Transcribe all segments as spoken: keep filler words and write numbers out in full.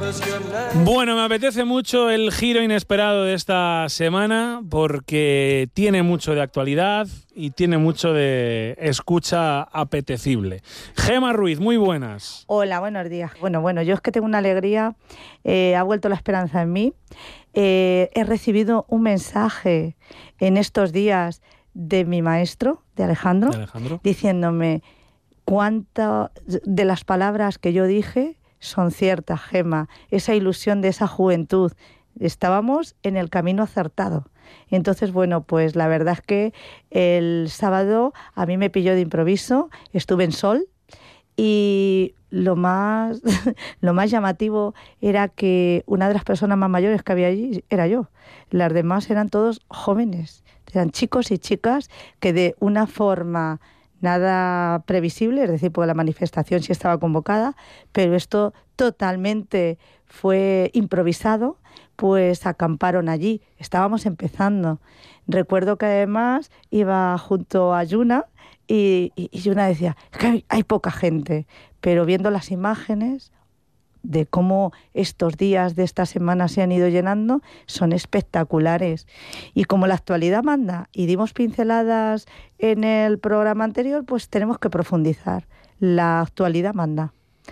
Bueno, me apetece mucho el giro inesperado de esta semana porque tiene mucho de actualidad y tiene mucho de escucha apetecible. Gema Ruiz, muy buenas. Hola, buenos días. Bueno, bueno, yo es que tengo una alegría, eh, ha vuelto la esperanza en mí. Eh, he recibido un mensaje en estos días de mi maestro, de Alejandro, ¿De Alejandro? diciéndome cuántas de las palabras que yo dije son ciertas, Gema. Esa ilusión de esa juventud. Estábamos en el camino acertado. Entonces, bueno, pues la verdad es que el sábado a mí me pilló de improviso, estuve en Sol y lo más, lo más llamativo era que una de las personas más mayores que había allí era yo. Las demás eran todos jóvenes, eran chicos y chicas que de una forma nada previsible, es decir, porque la manifestación sí estaba convocada, pero esto totalmente fue improvisado, pues acamparon allí. Estábamos empezando. Recuerdo que además iba junto a Yuna y, y, y Yuna decía, es que hay, hay poca gente, pero viendo las imágenes de cómo estos días de esta semana se han ido llenando, son espectaculares. Y como la actualidad manda y dimos pinceladas en el programa anterior, pues tenemos que profundizar. La actualidad manda.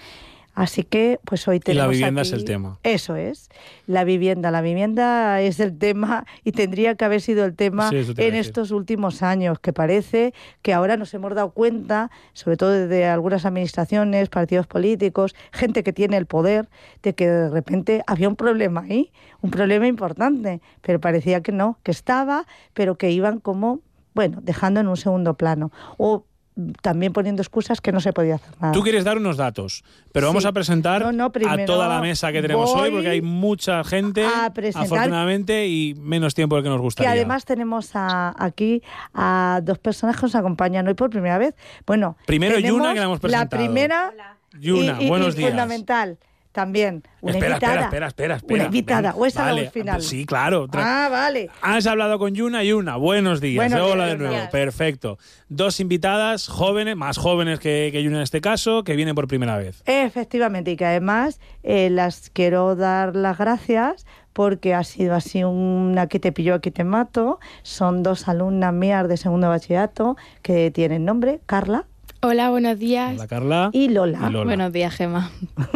Así que, pues hoy tenemos. Y la vivienda aquí... es el tema. Eso es. La vivienda. La vivienda es el tema y tendría que haber sido el tema sí, en estos últimos años, que parece que ahora nos hemos dado cuenta, sobre todo desde algunas administraciones, partidos políticos, gente que tiene el poder, de que de repente había un problema ahí, un problema importante, pero parecía que no, que estaba, pero que iban como, bueno, dejando en un segundo plano. O también poniendo excusas que no se podía hacer nada. Tú quieres dar unos datos, pero vamos sí. a presentar no, no, a toda la mesa que tenemos hoy, porque hay mucha gente, afortunadamente, y menos tiempo del que nos gustaría. Y además tenemos a, aquí a dos personas que nos acompañan hoy por primera vez. Bueno, primero Yuna, que la hemos presentado. La primera Yuna, y, y, buenos y días. Fundamental. También, una espera, invitada. Espera, espera, espera. Una invitada, ven, o esa vale, al final. Sí, claro. Ah, vale. Has hablado con Yuna y Yuna. Buenos días. Buenos Hola días, de nuevo. días. Perfecto. Dos invitadas jóvenes, más jóvenes que, que Yuna en este caso, que vienen por primera vez. Efectivamente, y que además eh, las quiero dar las gracias porque ha sido así una aquí te pillo, aquí te mato. Son dos alumnas mías de segundo bachillerato que tienen nombre, Carla. Hola, buenos días. Hola, Carla. Y Lola. Y Lola. Buenos días, Gema.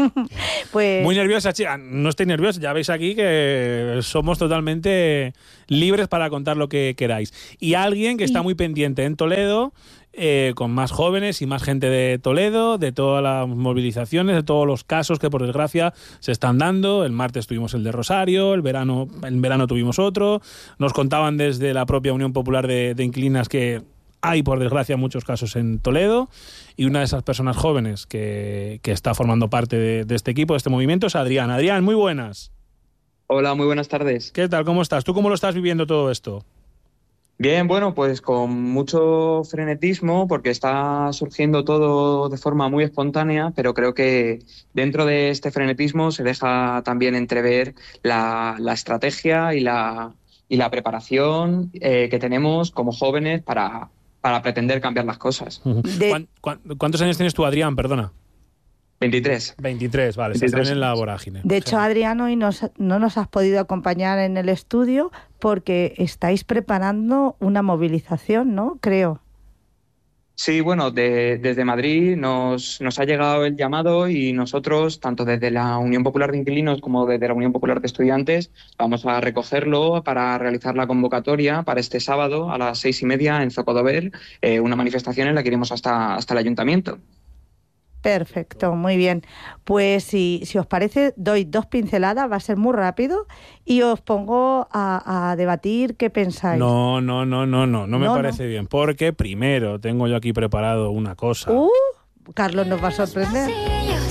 Pues... Muy nerviosa, chica. No estéis nerviosos. Ya veis aquí que somos totalmente libres para contar lo que queráis. Y alguien que está muy pendiente en Toledo, eh, con más jóvenes y más gente de Toledo, de todas las movilizaciones, de todos los casos que por desgracia se están dando. El martes tuvimos el de Rosario, el verano, en verano tuvimos otro. Nos contaban desde la propia Unión Popular de, de Inquilinas que hay, por desgracia, muchos casos en Toledo, y una de esas personas jóvenes que, que está formando parte de, de este equipo, de este movimiento, es Adrián. Adrián, muy buenas. Hola, muy buenas tardes. ¿Qué tal? ¿Cómo estás? ¿Tú cómo lo estás viviendo todo esto? Bien, bueno, pues con mucho frenetismo, porque está surgiendo todo de forma muy espontánea, pero creo que dentro de este frenetismo se deja también entrever la, la estrategia y la, y la preparación eh, que tenemos como jóvenes para... para pretender cambiar las cosas. De... ¿Cuán, cuán, ¿Cuántos años tienes tú, Adrián? Perdona. veintitrés. veintitrés, vale, veintitrés. Se están en la vorágine. De hecho, Adrián, hoy nos, no nos has podido acompañar en el estudio porque estáis preparando una movilización, ¿no? Creo. Sí, bueno, de, desde Madrid nos, nos ha llegado el llamado y nosotros, tanto desde la Unión Popular de Inquilinos como desde la Unión Popular de Estudiantes, vamos a recogerlo para realizar la convocatoria para este sábado a las seis y media en Zocodover, eh, una manifestación en la que iremos hasta, hasta el ayuntamiento. Perfecto, muy bien. Pues si, si os parece, doy dos pinceladas, va a ser muy rápido, y os pongo a, a debatir qué pensáis. No, no, no, no, no, no me no, parece no. bien, porque primero tengo yo aquí preparado una cosa. Uh, Carlos nos va a sorprender.